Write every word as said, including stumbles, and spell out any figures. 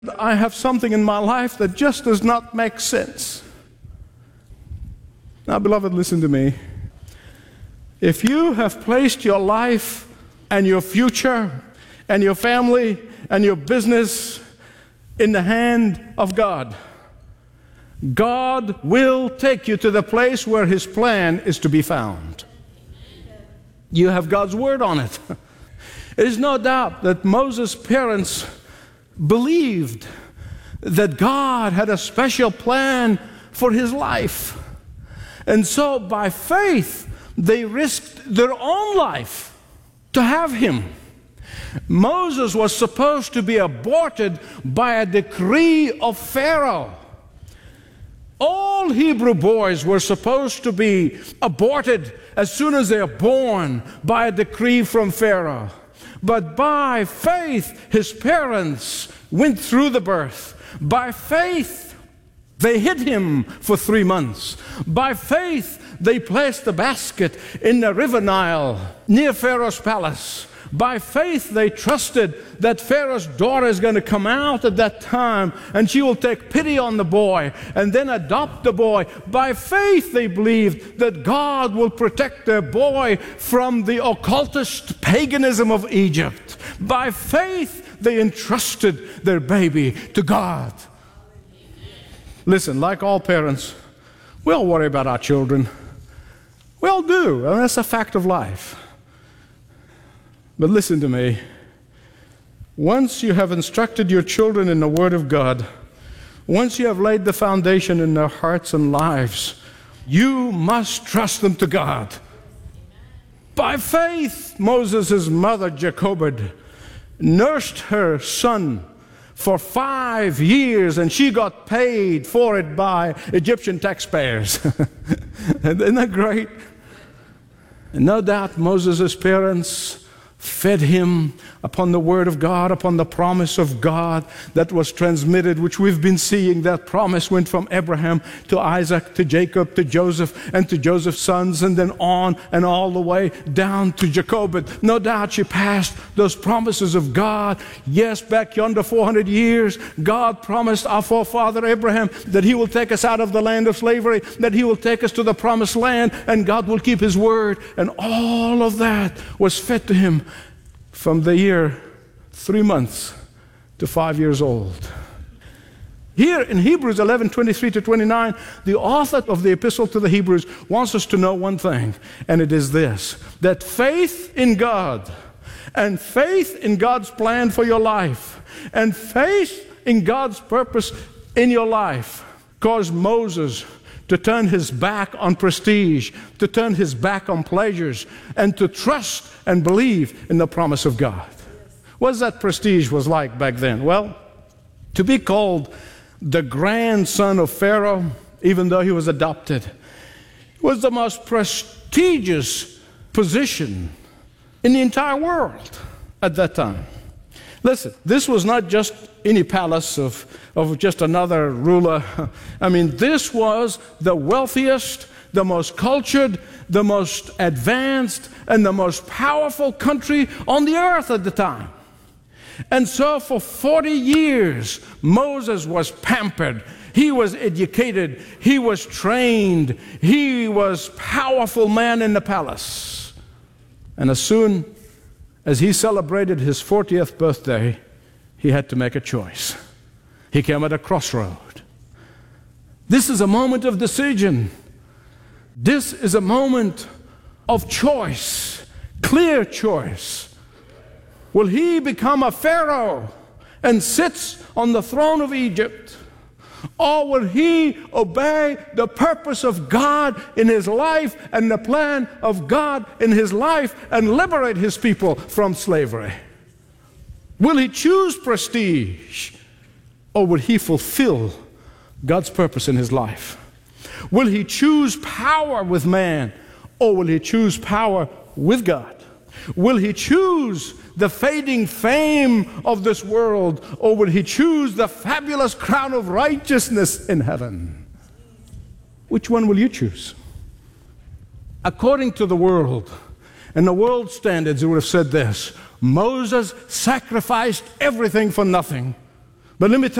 I have something in my life that just does not make sense. Now, beloved, listen to me. If you have placed your life and your future and your family and your business in the hand of God, God will take you to the place where His plan is to be found. You have God's word on it. There is no doubt that Moses' parents believed that God had a special plan for his life. And so by faith, they risked their own life to have him. Moses was supposed to be aborted by a decree of Pharaoh. All Hebrew boys were supposed to be aborted as soon as they are born by a decree from Pharaoh. But by faith, his parents went through the birth. By faith, they hid him for three months. By faith, they placed the basket in the river Nile near Pharaoh's palace. By faith, they trusted that Pharaoh's daughter is going to come out at that time and she will take pity on the boy and then adopt the boy. By faith, they believed that God will protect their boy from the occultist paganism of Egypt. By faith, they entrusted their baby to God. Listen, like all parents, we all worry about our children. We all do, and that's a fact of life. But listen to me. Once you have instructed your children in the Word of God, once you have laid the foundation in their hearts and lives, you must trust them to God. By faith, Moses' mother, Jochebed, nursed her son for five years, and she got paid for it by Egyptian taxpayers. Isn't that great? And no doubt Moses' parents fed him upon the Word of God, upon the promise of God that was transmitted, which we've been seeing. That promise went from Abraham to Isaac to Jacob to Joseph and to Joseph's sons, and then on and all the way down to Jochebed. No doubt she passed those promises of God. Yes, back yonder four hundred years, God promised our forefather Abraham that He will take us out of the land of slavery, that He will take us to the promised land, and God will keep His word. And all of that was fed to him from the year three months to five years old. Here in Hebrews eleven, twenty-three to twenty-nine, the author of the epistle to the Hebrews wants us to know one thing, and it is this: that faith in God, and faith in God's plan for your life, and faith in God's purpose in your life caused Moses to turn his back on prestige, to turn his back on pleasures, and to trust and believe in the promise of God. What that prestige was like back then? Well, to be called the grandson of Pharaoh, even though he was adopted, was the most prestigious position in the entire world at that time. Listen, this was not just any palace of, of just another ruler. I mean, this was the wealthiest, the most cultured, the most advanced, and the most powerful country on the earth at the time. And so for forty years, Moses was pampered. He was educated. He was trained. He was a powerful man in the palace. And as soon as he celebrated his fortieth birthday, he had to make a choice. He came at a crossroad. This is a moment of decision. This is a moment of choice, clear choice. Will he become a Pharaoh and sits on the throne of Egypt? Or will he obey the purpose of God in his life and the plan of God in his life and liberate his people from slavery? Will he choose prestige, or will he fulfill God's purpose in his life? Will he choose power with man, or will he choose power with God? Will he choose the fading fame of this world, or will he choose the fabulous crown of righteousness in heaven? Which one will you choose? According to the world and the world standards, it would have said this: Moses sacrificed everything for nothing. But let me tell